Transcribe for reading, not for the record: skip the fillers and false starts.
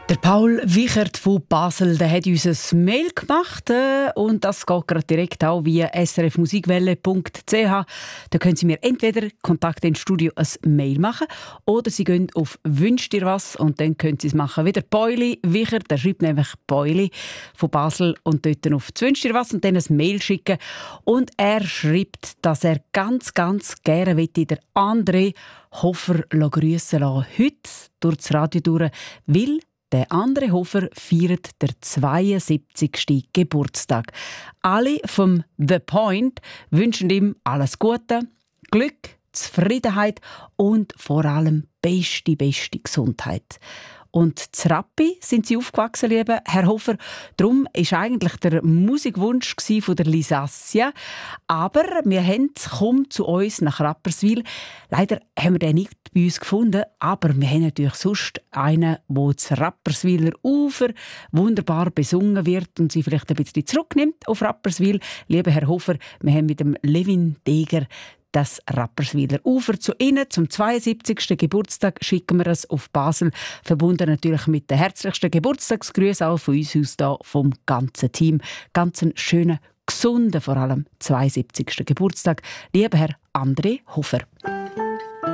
Der Paul Wichert von Basel, der hat uns ein Mail gemacht und das geht gerade direkt auch via srfmusikwelle.ch. Da können Sie mir entweder Kontakt ins Studio ein Mail machen oder Sie gehen auf «Wünscht ihr was?» und dann können Sie es machen. Wie der Pauli Wichert, der schreibt nämlich Pauli von Basel und dort auf «Wünscht ihr was?» und dann ein Mail schicken. Und er schreibt, dass er ganz, ganz gerne der André Hofer grüssen lassen heute durch das Radio durch, weil der André Hofer feiert der 72. Geburtstag. Alle vom «The Point» wünschen ihm alles Gute, Glück, Zufriedenheit und vor allem beste Gesundheit. Und zu Rappi sind Sie aufgewachsen, lieber Herr Hofer. Darum war eigentlich der Musikwunsch von der Lisassia. Aber wir haben «Komm zu uns» nach Rapperswil. Leider haben wir den nicht bei uns gefunden, aber wir haben natürlich sonst einen, der das Rapperswiler Ufer wunderbar besungen wird und sie vielleicht ein bisschen zurücknimmt auf Rapperswil. Lieber Herr Hofer, wir haben mit dem Levin Deger das Rapperswiler Ufer zu Ihnen. Zum 72. Geburtstag schicken wir es auf Basel, verbunden natürlich mit den herzlichsten Geburtstagsgrüßen auch von uns aus da vom ganzen Team. Ganz einen schönen, gesunden, vor allem 72. Geburtstag. Lieber Herr André Hofer.